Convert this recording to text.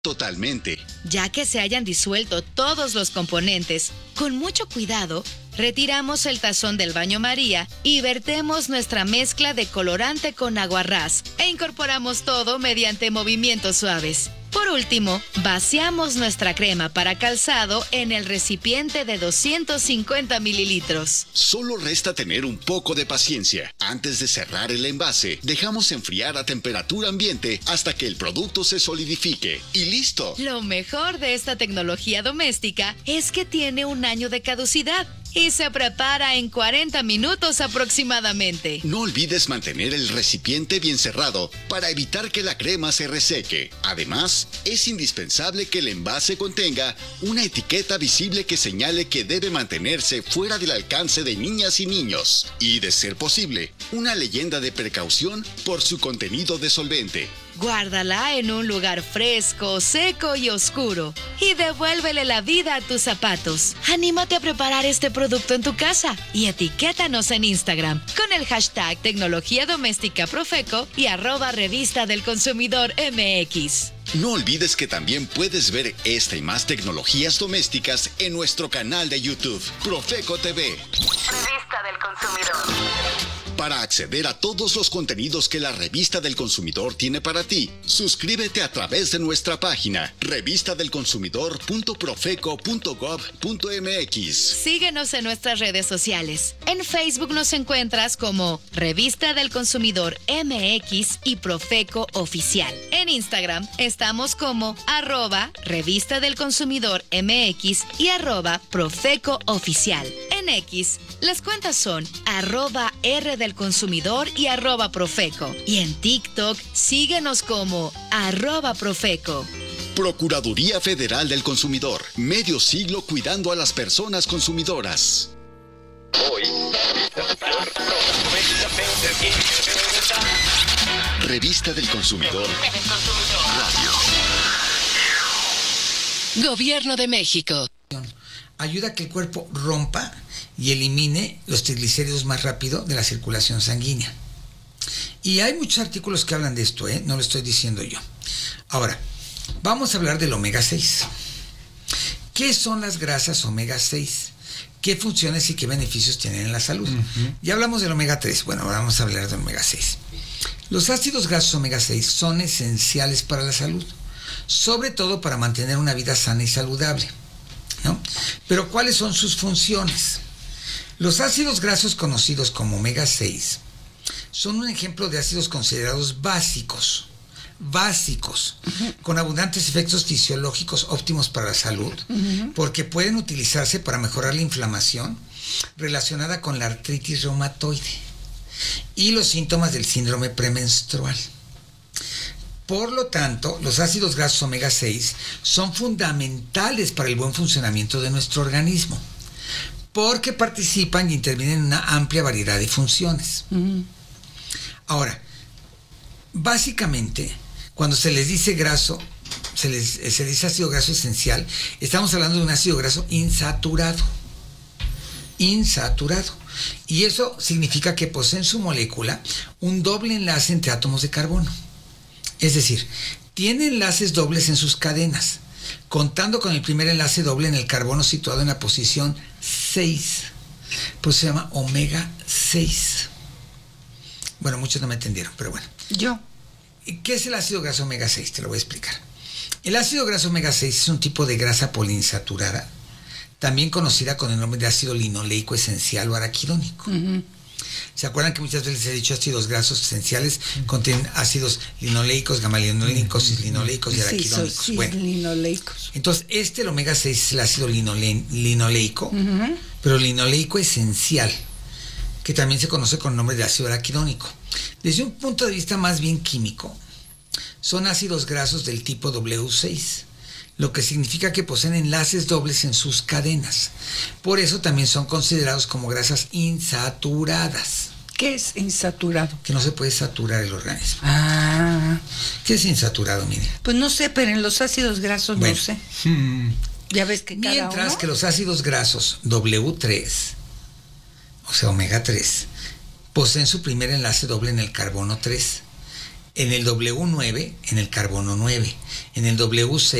Totalmente. Ya que se hayan disuelto todos los componentes, con mucho cuidado, retiramos el tazón del baño María y vertemos nuestra mezcla de colorante con aguarrás e incorporamos todo mediante movimientos suaves. Por último, vaciamos nuestra crema para calzado en el recipiente de 250 mililitros. Solo resta tener un poco de paciencia. Antes de cerrar el envase, dejamos enfriar a temperatura ambiente hasta que el producto se solidifique. ¡Y listo! Lo mejor de esta tecnología doméstica es que tiene 1 año de caducidad y se prepara en 40 minutos aproximadamente. No olvides mantener el recipiente bien cerrado para evitar que la crema se reseque. Además, es indispensable que el envase contenga una etiqueta visible que señale que debe mantenerse fuera del alcance de niñas y niños. Y, de ser posible, una leyenda de precaución por su contenido de solvente. Guárdala en un lugar fresco, seco y oscuro y devuélvele la vida a tus zapatos. Anímate a preparar este producto en tu casa y etiquétanos en Instagram con el hashtag Tecnología Doméstica Profeco y @Revista del Consumidor MX. No olvides que también puedes ver esta y más tecnologías domésticas en nuestro canal de YouTube, Profeco TV. Revista del Consumidor. Para acceder a todos los contenidos que la Revista del Consumidor tiene para ti, suscríbete a través de nuestra página revistadelconsumidor.profeco.gov.mx. Síguenos en nuestras redes sociales. En Facebook nos encuentras como Revista del Consumidor MX y Profeco Oficial. En Instagram estamos como @Revista del Consumidor MX y @Profeco Oficial. En X, las cuentas son @R del Consumidor y @Profeco. Y en TikTok, síguenos como @Profeco. Procuraduría Federal del Consumidor. Medio siglo cuidando a las personas consumidoras. Hoy, Revista del Consumidor. Radio. Gobierno de México. Ayuda a que el cuerpo rompa y elimine los triglicéridos más rápido de la circulación sanguínea. Y hay muchos artículos que hablan de esto, no lo estoy diciendo yo. Ahora, vamos a hablar del omega 6. ¿Qué son las grasas omega 6? ¿Qué funciones y qué beneficios tienen en la salud? Ya hablamos del omega 3, bueno, ahora vamos a hablar del omega 6. Los ácidos grasos omega 6 son esenciales para la salud, sobre todo para mantener una vida sana y saludable, ¿no? Pero ¿cuáles son sus funciones? Los ácidos grasos conocidos como omega 6 son un ejemplo de ácidos considerados básicos, con abundantes efectos fisiológicos óptimos para la salud, porque pueden utilizarse para mejorar la inflamación relacionada con la artritis reumatoide y los síntomas del síndrome premenstrual. Por lo tanto, los ácidos grasos omega 6 son fundamentales para el buen funcionamiento de nuestro organismo, porque participan y intervienen en una amplia variedad de funciones. Ahora, básicamente, cuando se les dice graso, se dice ácido graso esencial, estamos hablando de un ácido graso insaturado. Y eso significa que posee en su molécula un doble enlace entre átomos de carbono. Es decir, tiene enlaces dobles en sus cadenas, contando con el primer enlace doble en el carbono situado en la posición 6. Pues se llama omega 6. Bueno, muchos no me entendieron, pero bueno. ¿Qué es el ácido graso omega 6? Te lo voy a explicar. El ácido graso omega 6 es un tipo de grasa poliinsaturada, también conocida con el nombre de ácido linoleico esencial o araquidónico. ¿Se acuerdan que muchas veces les he dicho ácidos grasos esenciales contienen ácidos linoleicos, gamma-linoleicos, cislinoleicos y araquidónicos? Sí, bueno, linoleicos. Entonces, el omega 6 es el ácido linoleico, pero linoleico esencial, que también se conoce con el nombre de ácido araquidónico. Desde un punto de vista más bien químico, son ácidos grasos del tipo W6, lo que significa que poseen enlaces dobles en sus cadenas. Por eso también son considerados como grasas insaturadas. ¿Qué es insaturado? Que no se puede saturar el organismo. ¿Qué es insaturado, mire? Pues no sé, pero en los ácidos grasos no sé. Ya ves que cada mientras uno... que los ácidos grasos W3, o sea, omega 3, poseen su primer enlace doble en el carbono 3 En el W9, en el carbono 9. En el W6,